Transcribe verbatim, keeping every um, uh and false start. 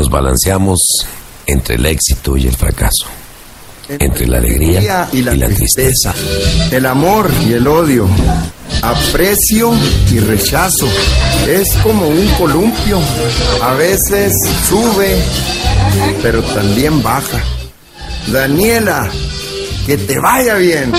nos balanceamos entre el éxito y el fracaso, entre la alegría y la, y la tristeza, el amor y el odio, aprecio y rechazo. Es como un columpio, a veces sube, pero también baja. Daniela, que te vaya bien.